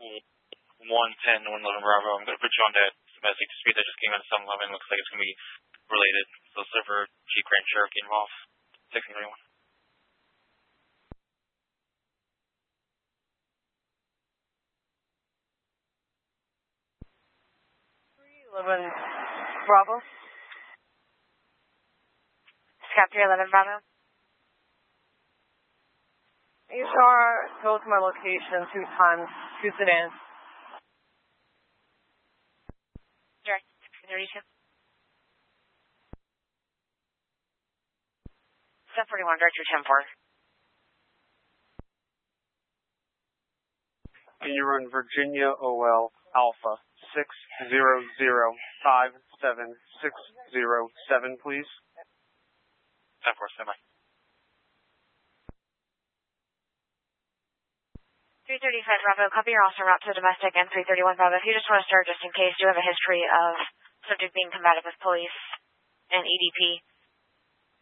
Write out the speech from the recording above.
110, 111 Bravo. I'm going to put you on that domestic dispute that just came out of 711. Looks like it's going to be related. So server Jeep Grand Cherokee involved. 631. 11 Bravo. Scout 311 Bravo. HR, go to my location 2 times, 2 sedans. Direct 32. Step 41, Director 10-4. Can you run Virginia OL Alpha 600576007, please? 10-4, standby. 335 Bravo, copy. You're also en route to domestic and 331 Bravo. If you just want to start, just in case, do have a history of subject being combative with police and EDP.